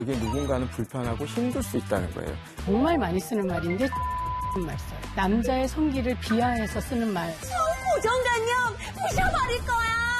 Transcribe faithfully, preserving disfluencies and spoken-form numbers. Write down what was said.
그게 누군가는 불편하고 힘들 수 있다는 거예요. 정말 많이 쓰는 말인데 말 써요. 남자의 성기를 비하해서 쓰는 말. 고정관념 부셔버릴 거야.